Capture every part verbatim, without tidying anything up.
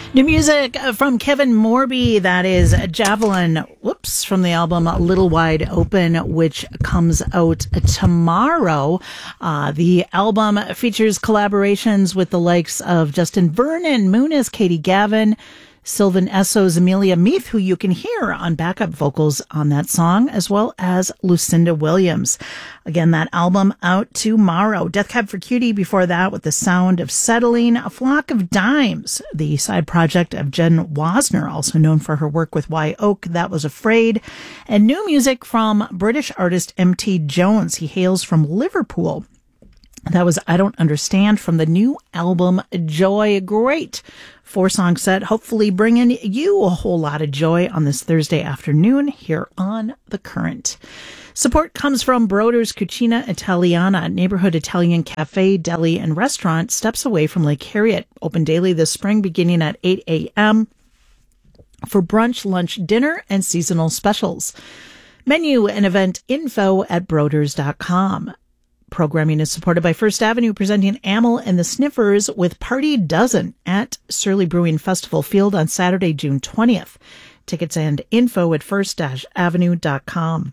New music from Kevin Morby, that is Javelin, whoops, from the album Little Wide Open, which comes out tomorrow. Uh, the album features collaborations with the likes of Justin Vernon, Muniz, Katie Gavin, Sylvan Esso's Amelia Meath, who you can hear on backup vocals on that song, as well as Lucinda Williams. Again, that album out tomorrow. Death Cab for Cutie before that with The Sound of Settling. A Flock of Dimes, the side project of Jen Wasner, also known for her work with Wye Oak, That Was Afraid. And new music from British artist M T Jones. He hails from Liverpool. That was I Don't Understand from the new album Joy. Great four-song set, hopefully bringing you a whole lot of joy on this Thursday afternoon here on The Current. Support comes from Broder's Cucina Italiana, neighborhood Italian cafe, deli, and restaurant steps away from Lake Harriet. Open daily this spring beginning at eight a.m. for brunch, lunch, dinner, and seasonal specials. Menu and event info at broders dot com. Programming is supported by First Avenue, presenting Amel and the Sniffers with Party Dozen at Surly Brewing Festival Field on Saturday, June twentieth. Tickets and info at first avenue dot com.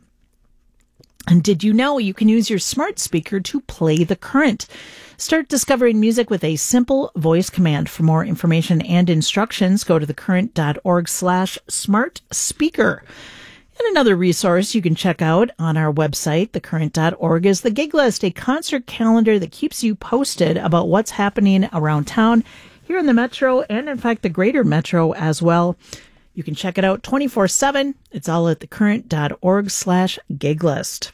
And did you know you can use your smart speaker to play The Current? Start discovering music with a simple voice command. For more information and instructions, go to thecurrent.org slash smart speaker. And another resource you can check out on our website, the current dot org, is the Gig List, a concert calendar that keeps you posted about what's happening around town, here in the Metro, and in fact the greater Metro as well. You can check it out twenty-four seven. It's all at thecurrent.org slash gig list.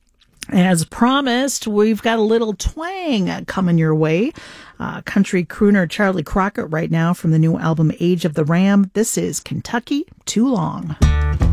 As promised, we've got a little twang coming your way. Uh, country crooner Charlie Crockett right now from the new album Age of the Ram. This is Kentucky Too Long.